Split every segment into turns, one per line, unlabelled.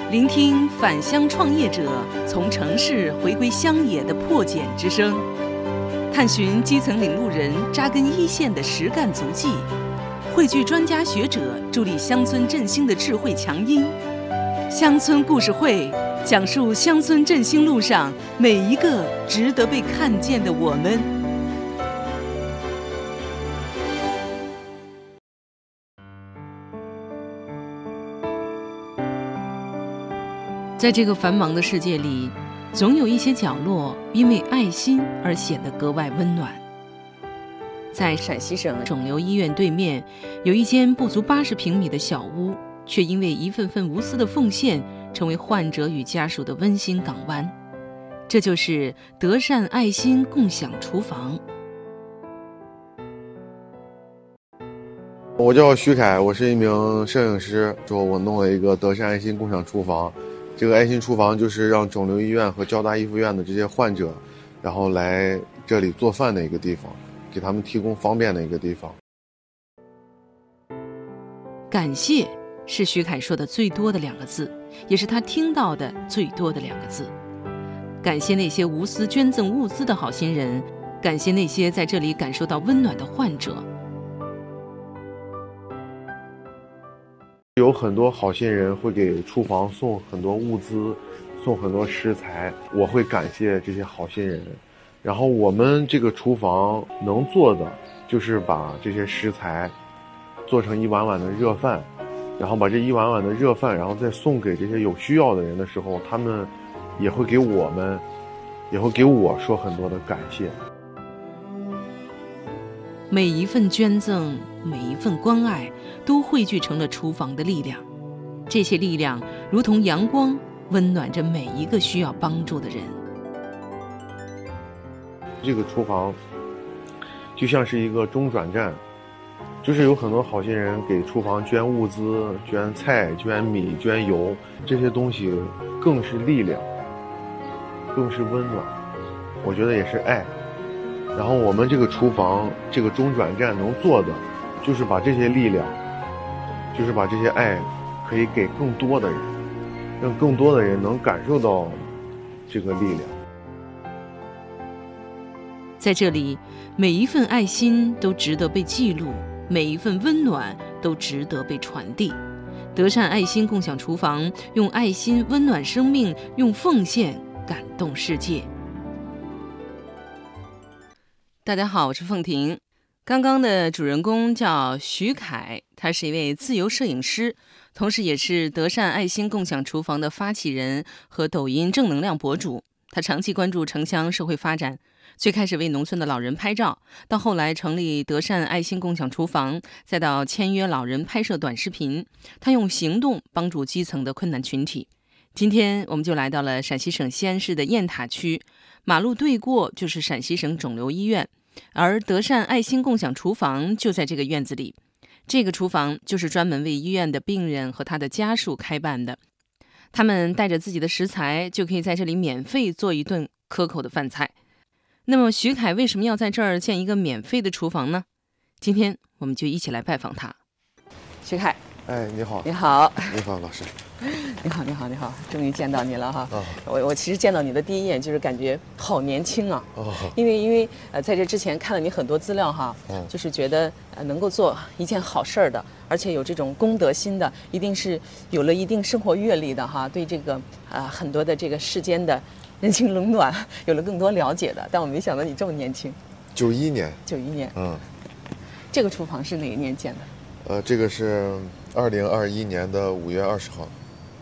聆听返乡创业者从城市回归乡野的破茧之声，探寻基层领路人扎根一线的实干足迹，汇聚专家学者助力乡村振兴的智慧强音。乡村故事会讲述乡村振兴路上每一个值得被看见的我们。在这个繁忙的世界里，总有一些角落因为爱心而显得格外温暖。在陕西省肿瘤医院对面，有一间不足80平米的小屋，却因为一份份无私的奉献，成为患者与家属的温馨港湾。这就是德善爱心共享厨房。
我叫徐凯，我是一名摄影师，我弄了一个德善爱心共享厨房。这个爱心厨房就是让肿瘤医院和交大一附院的这些患者，然后来这里做饭的一个地方，给他们提供方便的一个地方。
感谢是徐凯说的最多的2个字，也是他听到的最多的2个字。感谢那些无私捐赠物资的好心人，感谢那些在这里感受到温暖的患者。
有很多好心人会给厨房送很多物资，送很多食材，我会感谢这些好心人。然后我们这个厨房能做的就是把这些食材做成一碗碗的热饭，然后把这一碗碗的热饭然后再送给这些有需要的人的时候，他们也会给我说很多的感谢。
每一份捐赠，每一份关爱，都汇聚成了厨房的力量。这些力量如同阳光，温暖着每一个需要帮助的人。
这个厨房就像是一个中转站，就是有很多好心人给厨房捐物资、捐菜、捐米、捐油，这些东西更是力量，更是温暖，我觉得也是爱。然后我们这个厨房这个中转站能做的就是把这些力量，就是把这些爱可以给更多的人，让更多的人能感受到这个力量。
在这里，每一份爱心都值得被记录，每一份温暖都值得被传递。德善爱心共享厨房，用爱心温暖生命，用奉献感动世界。大家好，我是凤婷。刚刚的主人公叫徐凯，他是一位自由摄影师，同时也是德善爱心共享厨房的发起人和抖音正能量博主。他长期关注城乡社会发展，最开始为农村的老人拍照，到后来成立德善爱心共享厨房，再到签约老人拍摄短视频，他用行动帮助基层的困难群体。今天我们就来到了陕西省西安市的雁塔区，马路对过就是陕西省肿瘤医院，而德善爱心共享厨房就在这个院子里。这个厨房就是专门为医院的病人和他的家属开办的，他们带着自己的食材就可以在这里免费做一顿可口的饭菜。那么徐凯为什么要在这儿建一个免费的厨房呢？今天我们就一起来拜访他。徐凯，
你好。
你好。
你好，老师。
你好，你好，你好，终于见到你了哈！我其实见到你的第一眼就是感觉好年轻啊！因为在这之前看了你很多资料哈，就是觉得能够做一件好事儿的，而且有这种公德心的，一定是有了一定生活阅历的哈，对这个很多的这个世间的人情冷暖有了更多了解的。但我没想到你这么年轻。
91年。
91年。这个厨房是哪一年建的？
这个是2021年的5月20号。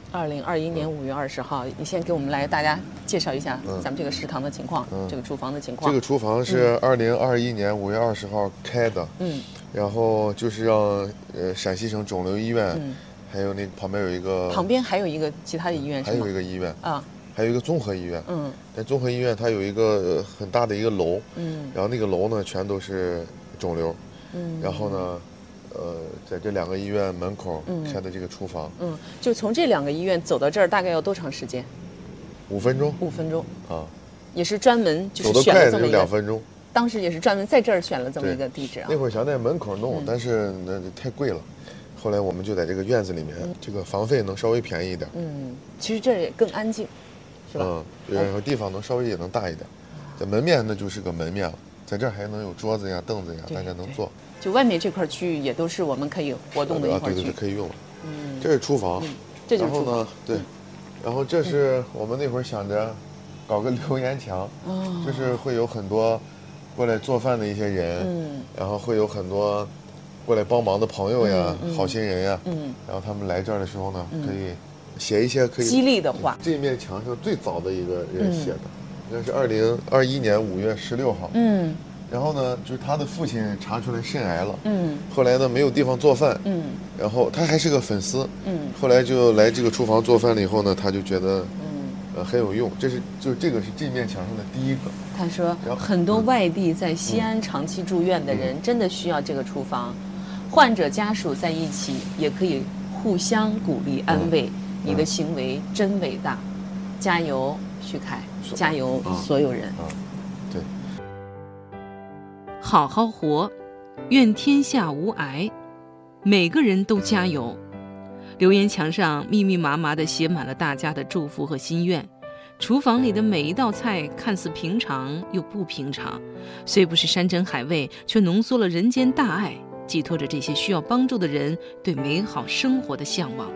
2021年5月20号，你先给我们来大家介绍一下咱们这个食堂的情况，这个厨房的情况。
这个厨房是2021年5月20号开的，然后就是让陕西省肿瘤医院，还有那个旁边有一个，
旁边还有一个其他的医院是吗？
还有一个医院
啊，
还有一个综合医院，但综合医院它有一个很大的一个楼，然后那个楼呢全都是肿瘤，然后呢。在这2个医院门口开的这个厨房，
就从这2个医院走到这儿大概要多长时间
？5分钟。
5分钟
啊，
也是专门就是选了这么一个，
走得快就2分钟。
当时也是专门在这儿选了这么一个地址啊。
那会儿想在门口弄，但是那太贵了， 后来我们就在这个院子里面，这个房费能稍微便宜一点。
其实这也更安静，是吧？
然后地方能稍微也能大一点。在门面那就是个门面了，在这儿还能有桌子呀、凳子呀，大家能坐。
就外面这块区域也都是我们可以活动的一块区域。
对，可以用了。这是厨房，
这就是厨房。
然后呢，对，然后这是我们那会儿想着搞个留言墙，就是会有很多过来做饭的一些人，然后会有很多过来帮忙的朋友呀、好心人呀，然后他们来这儿的时候呢，可以写一些可以
激励的话。
这面墙上最早的一个人写的，应该是2021年5月16号。然后呢，就是他的父亲查出来肾癌了，后来呢没有地方做饭，然后他还是个粉丝，后来就来这个厨房做饭了以后呢，他就觉得，很有用。这个是这面墙上的第一个。
他说，很多外地在西安长期住院的人真的需要这个厨房，患者家属在一起也可以互相鼓励安慰。你的行为真伟大，加油，徐凯，加油，所有人。
对。
好好活，愿天下无癌，每个人都加油。留言墙上密密麻麻地写满了大家的祝福和心愿。厨房里的每一道菜看似平常又不平常，虽不是山珍海味，却浓缩了人间大爱，寄托着这些需要帮助的人对美好生活的向往。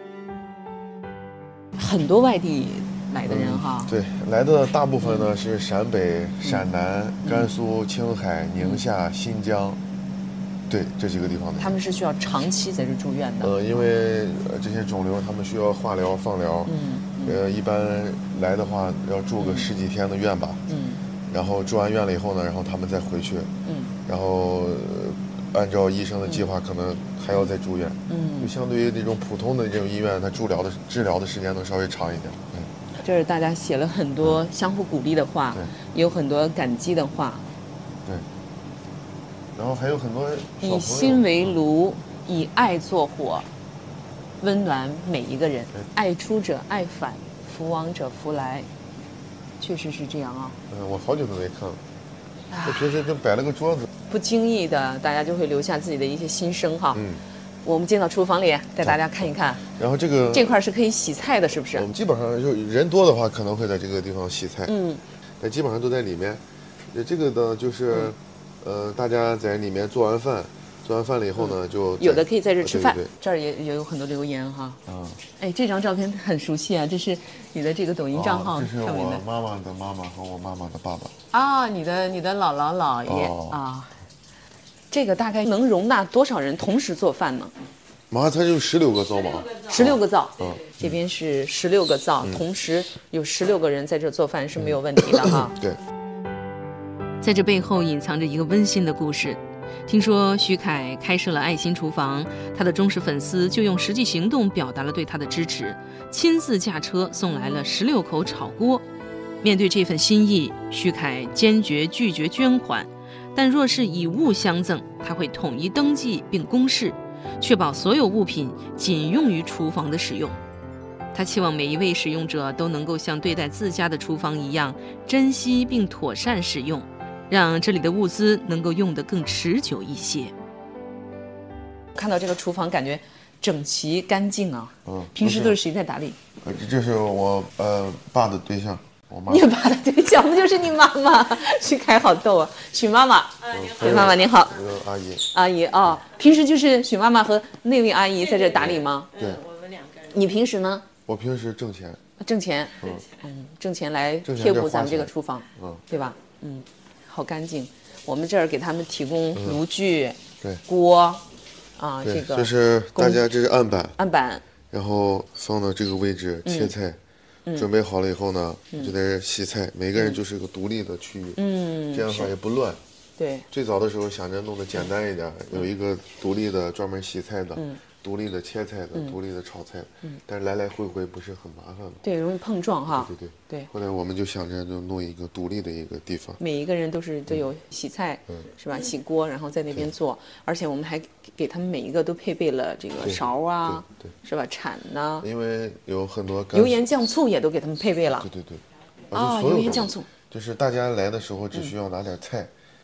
很多外地来的人哈，
对，来的大部分呢是陕北、陕南、甘肃、青海、宁夏、新疆，对这几个地方的。
他们是需要长期在这住院的。
因为这些肿瘤他们需要化疗、放疗，一般来的话要住个10几天的院吧，然后住完院了以后呢，然后他们再回去，然后按照医生的计划，可能还要再住院，就相对于那种普通的这种医院，它治疗的时间能稍微长一点。
这是大家写了很多相互鼓励的话，也有很多感激的话。
对。然后还有很多
以心为炉，以爱作火，温暖每一个人。爱出者爱返，福往者福来。确实是这样啊。
我好久都没看了。我平时就摆了个桌子。
不经意的，大家就会留下自己的一些心声哈。我们进到厨房里，带大家看一看。
然后这块
是可以洗菜的，是不是？
我们基本上就人多的话，可能会在这个地方洗菜。但基本上都在里面。这个呢，就是，大家在里面做完饭了以后呢，就
有的可以在这吃饭。
对，
这儿也有很多留言哈。哎，这张照片很熟悉啊，这是你的这个抖音账号
上面的。这是我妈妈的妈妈和我妈妈的爸爸。
啊，你的姥姥姥爷啊。这个大概能容纳多少人同时做饭呢？
它就16个灶嘛。
16个灶。这边是16个灶，同时有16个人在这做饭是没有问题的哈。
对。
在这背后隐藏着一个温馨的故事。听说徐凯开设了爱心厨房，他的忠实粉丝就用实际行动表达了对他的支持，亲自驾车送来了16口炒锅。面对这份心意，徐凯坚决拒绝捐款。但若是以物相赠，他会统一登记并公示，确保所有物品仅用于厨房的使用。他期望每一位使用者都能够像对待自家的厨房一样，珍惜并妥善使用，让这里的物资能够用得更持久一些。看到这个厨房，感觉整齐干净啊。平时都是谁在打理？
这是我爸的对象。
你爸的对象不就是你妈妈？徐凯好逗啊！许妈妈，许妈妈您好。阿姨啊，平时就是许妈妈和那位阿姨在这打理吗？
对，
我们2个人。
你平时呢？
我平时挣钱。
挣钱来贴补咱们这个厨房，对吧？好干净。我们这儿给他们提供炉具、锅，这个
就是大家这是案板，然后放到这个位置切菜。准备好了以后呢，就在这洗菜，每个人就是个独立的区域，这样的话也不乱。
对，
最早的时候想着弄得简单一点，有一个独立的专门洗菜的，独立的切菜的，独立的炒菜的，但是来来回回不是很麻烦吗？
对，容易碰撞哈。对。
后来我们就想着就弄一个独立的一个地方，
每一个人都有洗菜，是吧？洗锅，然后在那边做，而且我们还给他们每一个都配备了这个勺啊，是吧？铲呐。
因为有很多
油盐酱醋也都给他们配备了。
对。
油盐酱醋。
就是大家来的时候只需要拿点菜。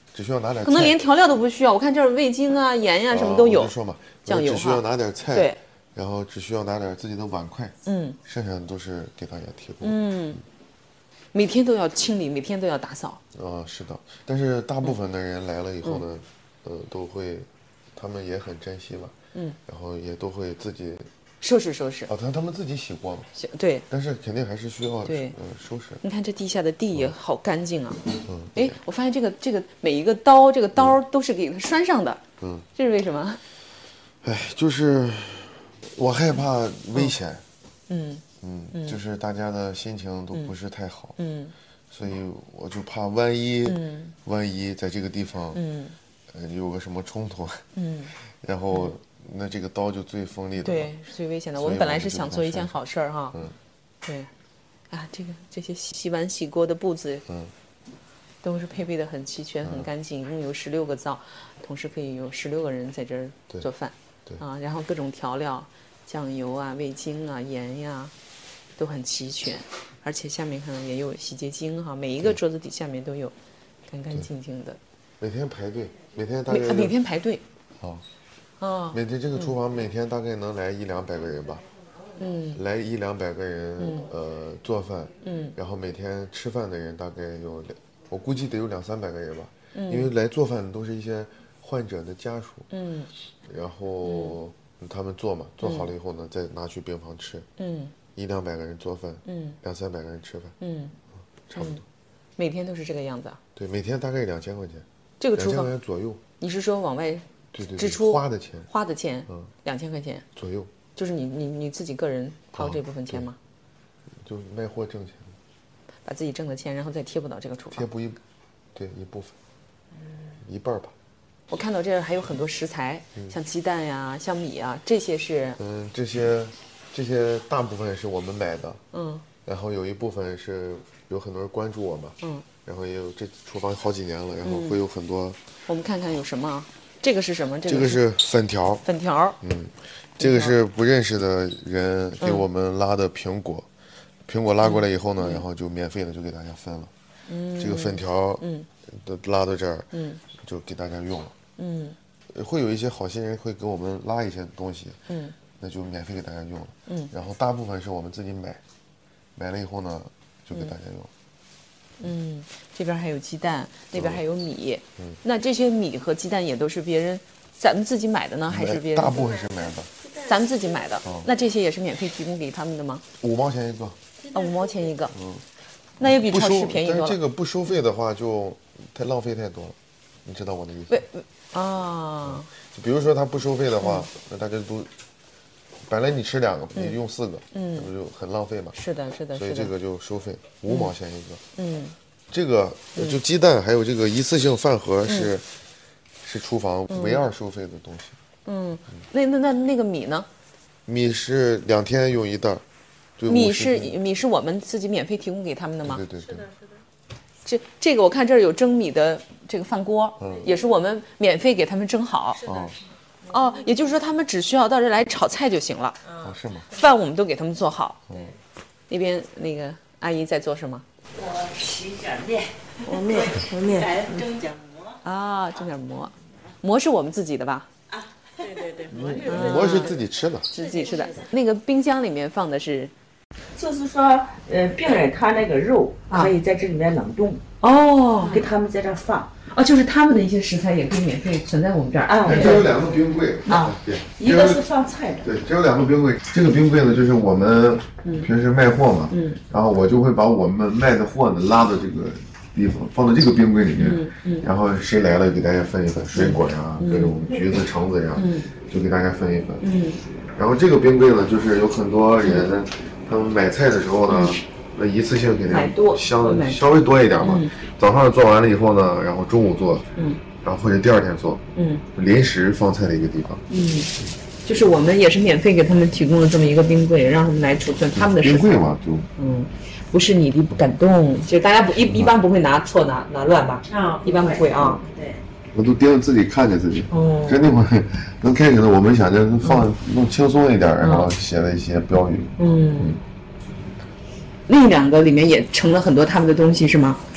只需要拿点菜，
可能连调料都不需要。我看这儿味精啊、盐呀、什么都有。
我就说嘛，
酱油
只需要拿点菜，
对，
然后只需要拿点自己的碗筷，剩下的都是给大家提供。
每天都要清理，每天都要打扫。
是的，但是大部分的人来了以后呢，都会，他们也很珍惜吧，然后也都会自己
收拾收拾。
他们自己洗过嘛，
对，
但是肯定还是需要收拾。
你看这地下的地也好干净啊。哎，我发现这个每一个刀，这个刀都是给它拴上的。这是为什么？
就是我害怕危险。就是大家的心情都不是太好。所以我就怕万一在这个地方，有个什么冲突，然后那这个刀就最锋利的，
对，是最危险的。我们本来是想做一件好事儿哈，对，这些洗碗洗锅的布子，都是配备的很齐全、很干净，一共有16个灶，同时可以有16个人在这儿做饭，然后各种调料，酱油啊、味精啊、盐呀，都很齐全。而且下面可能也有洗洁精哈，每一个桌子底下面都有，干干净净的。
每天排队，每天
排队。
每天这个厨房每天大概能来100-200个人吧。来100-200个人，做饭。然后每天吃饭的人大概有，我估计得有200-300个人吧。因为来做饭的都是一些患者的家属。然后他们做嘛，做好了以后呢，再拿去病房吃。100-200个人做饭，200-300个人吃饭，差不多。
每天都是这个样子。
对，每天大概2000块钱。
这个厨房
2000块钱左右。
你是说往外支出花的钱，2000块钱
左右。
就是你自己个人掏这部分钱吗？
就卖货挣钱，
把自己挣的钱，然后再贴补到这个厨房。
贴补一部分，一半吧。
我看到这儿还有很多食材，像鸡蛋呀、像米啊，这些是
这些大部分是我们买的，然后有一部分是有很多人关注我嘛，然后也有这厨房好几年了，然后会有很多。
我们看看有什么，这个是什么？
这个是粉条。这个是不认识的人给我们拉的苹果，苹果拉过来以后呢，然后就免费的就给大家分了。这个粉条都拉到这儿，就给大家用了。会有一些好心人会给我们拉一些东西，那就免费给大家用了。然后大部分是我们自己买了以后呢，就给大家用。
这边还有鸡蛋，那边还有米。那这些米和鸡蛋也都是咱们自己买的呢，还是别人？
大部分是买的。
咱们自己买的。那这些也是免费提供给他们的吗
？5毛钱一个。
5毛钱一个。那也比超市便宜多了。
但是这个不收费的话，就太浪费太多了。你知道我的意思？就比如说他不收费的话，那大家都本来你吃2个，你用4个，那不就很浪费嘛？
是的。
所以这个就收费5毛钱一个。这个就鸡蛋还有这个一次性饭盒是厨房唯2收费的东西。
那个米呢？
米是2天用1袋。
米是我们自己免费提供给他们的吗？
对。
是的。
这个我看这儿有蒸米的这个饭锅，也是我们免费给他们蒸好。也就是说他们只需要到这儿来炒菜就行了。
是吗？
饭我们都给他们做好。那边那个阿姨在做什么？
我洗点面。
面。
蒸点馍。
蒸点馍。馍是我们自己的吧？
对，
馍是自己吃的。
是自己吃的。那个冰箱里面放的是。
就是说，病人他那个肉可以在这里面冷冻。给他们在这放。
就是他们的一些食材也可以免费存在我们这儿。
这有2个冰柜。
对，一个是放菜的。
对，这有2个冰柜。这个冰柜呢，就是我们平时卖货嘛，然后我就会把我们卖的货呢拉到这个地方，放到这个冰柜里面。然后谁来了给大家分一份水果呀，各种橘子、橙子呀，就给大家分一份。然后这个冰柜呢，就是有很多人。他们买菜的时候呢，一次性给他稍微多一点嘛。早上做完了以后呢，然后中午做，然后或者第2天做，临时放菜的一个地方。
就是我们也是免费给他们提供了这么一个冰柜，让他们来储存他们的食材。
冰柜嘛，就
不是你的不敢动，就大家一般不会拿错拿乱吧？一般不会啊。
对。
我都盯着自己看着自己。真的，我刚开始呢，我们想着弄轻松一点，然后写了一些标语。
另2个里面也盛了很多他们的东西是吗？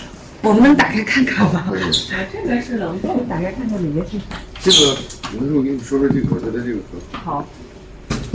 我们打开看看吧。
可以。
这个是冷冻，打开看看哪个是。
这个，我给你说说这个，它的这个。
好。